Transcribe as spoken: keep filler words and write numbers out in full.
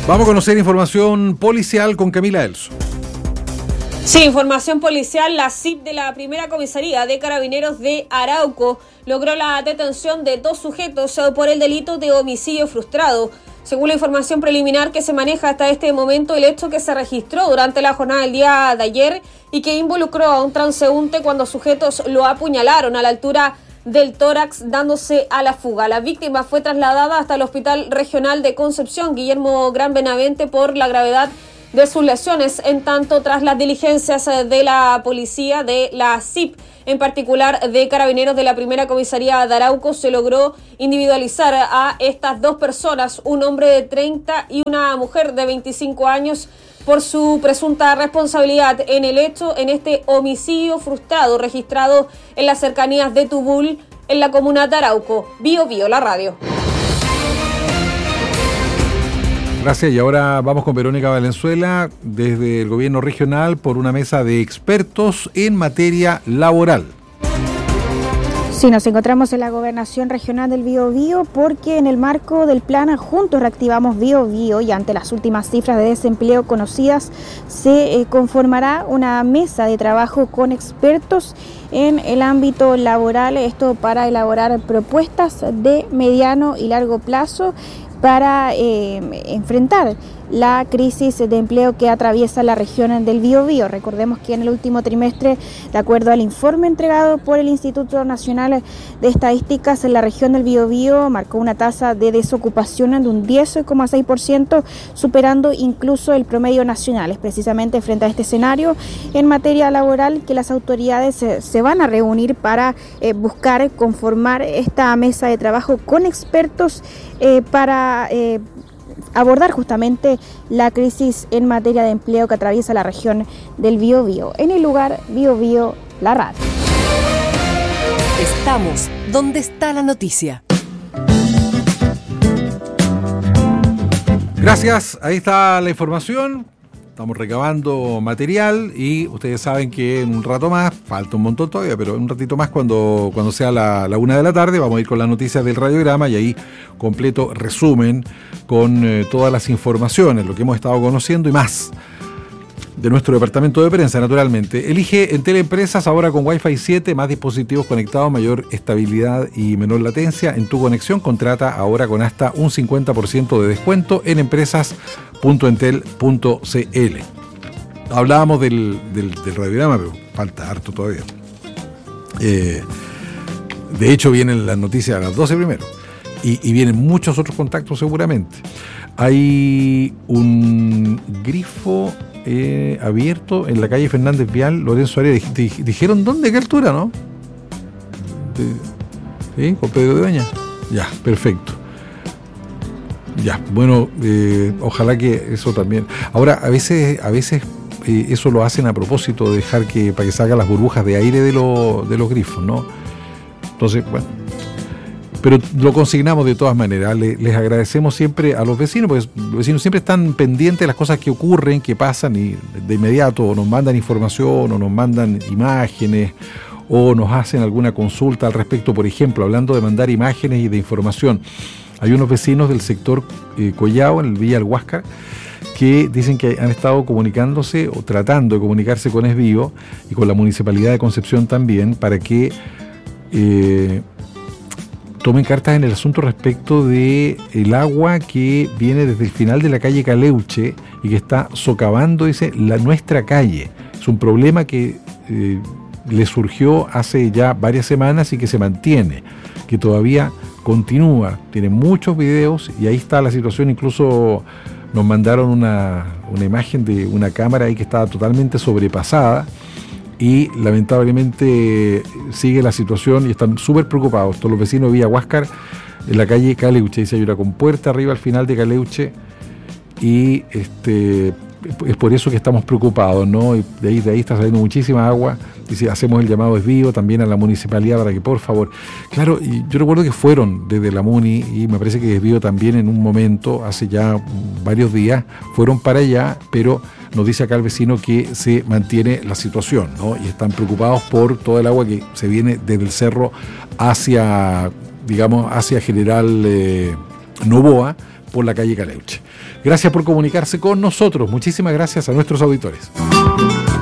Vamos a conocer información policial con Camila Elso. Sí, información policial. La C I P de la primera comisaría de Carabineros de Arauco logró la detención de dos sujetos por el delito de homicidio frustrado. Según la información preliminar que se maneja hasta este momento, el hecho que se registró durante la jornada del día de ayer y que involucró a un transeúnte cuando sujetos lo apuñalaron a la altura del tórax dándose a la fuga. La víctima fue trasladada hasta el Hospital Regional de Concepción Guillermo Gran Benavente por la gravedad de sus lesiones, en tanto tras las diligencias de la policía de la C I P, en particular de Carabineros de la primera comisaría de Arauco, se logró individualizar a estas dos personas, un hombre de treinta y una mujer de veinticinco años, por su presunta responsabilidad en el hecho, en este homicidio frustrado registrado en las cercanías de Tubul, en la comuna de Arauco. Bio Bio, la radio. Gracias, y ahora vamos con Verónica Valenzuela desde el gobierno regional por una mesa de expertos en materia laboral. Sí, nos encontramos en la gobernación regional del Biobío porque en el marco del plan Juntos Reactivamos Biobío y ante las últimas cifras de desempleo conocidas, se eh, conformará una mesa de trabajo con expertos en el ámbito laboral, esto para elaborar propuestas de mediano y largo plazo para eh, enfrentar la crisis de empleo que atraviesa la región del Biobío. Recordemos que en el último trimestre, de acuerdo al informe entregado por el Instituto Nacional de Estadísticas, en la región del Biobío marcó una tasa de desocupación de un diez coma seis por ciento, superando incluso el promedio nacional. Es precisamente frente a este escenario en materia laboral que las autoridades se, se van a reunir para eh, buscar conformar esta mesa de trabajo con expertos eh, para eh, abordar justamente la crisis en materia de empleo que atraviesa la región del Biobío. En el lugar Biobío, la radio. Estamos donde está la noticia. Gracias, ahí está la información. Estamos recabando material y ustedes saben que en un rato más, falta un montón todavía, pero en un ratito más cuando, cuando sea la, la una de la tarde vamos a ir con las noticias del radiograma y ahí completo resumen con eh, todas las informaciones, lo que hemos estado conociendo y más de nuestro departamento de prensa, naturalmente. Elige en Teleempresas ahora con Wi-Fi siete, más dispositivos conectados, mayor estabilidad y menor latencia en tu conexión. Contrata ahora con hasta un cincuenta por ciento de descuento en empresas punto entel punto c l. Hablábamos del, del, del radiograma, pero falta harto todavía. Eh, de hecho, vienen las noticias a las doce primero. Y, y vienen muchos otros contactos seguramente. Hay un grifo eh, abierto en la calle Fernández Vial, Lorenzo Aredes. Dijeron dónde, qué altura, ¿no? ¿Sí? Con Pedro de Doña. Ya, perfecto. Ya, bueno, eh, ojalá que eso también. Ahora, a veces, a veces eh, eso lo hacen a propósito de dejar que para que salgan las burbujas de aire de, lo, de los grifos, ¿no? Entonces, bueno. Pero lo consignamos de todas maneras. Les, les agradecemos siempre a los vecinos, porque los vecinos siempre están pendientes de las cosas que ocurren, que pasan, y de inmediato o nos mandan información, o nos mandan imágenes, o nos hacen alguna consulta al respecto. Por ejemplo, hablando de mandar imágenes y de información, hay unos vecinos del sector eh, Collao, en el Villa del Huáscar, que dicen que han estado comunicándose o tratando de comunicarse con Esbio y con la Municipalidad de Concepción también para que eh, tomen cartas en el asunto respecto de el agua que viene desde el final de la calle Caleuche y que está socavando, dice, la nuestra calle. Es un problema que eh, le surgió hace ya varias semanas y que se mantiene, que todavía continúa. Tiene muchos videos y ahí está la situación. Incluso nos mandaron una, una imagen de una cámara ahí que estaba totalmente sobrepasada. Y lamentablemente sigue la situación y están súper preocupados. Todos los vecinos de Villa Huáscar, en la calle Caleuche, dice, hay una compuerta arriba al final de Caleuche y este es por eso que estamos preocupados, ¿no? Y de ahí, de ahí está saliendo muchísima agua. Dice, hacemos el llamado Esbio también a la municipalidad para que por favor. Claro, y yo recuerdo que fueron desde la Muni y me parece que Esbio también en un momento, hace ya varios días, fueron para allá, pero nos dice acá el vecino que se mantiene la situación, ¿no? Y están preocupados por todo el agua que se viene desde el cerro hacia, digamos, hacia General eh, Novoa, por la calle Caleuche. Gracias por comunicarse con nosotros. Muchísimas gracias a nuestros auditores.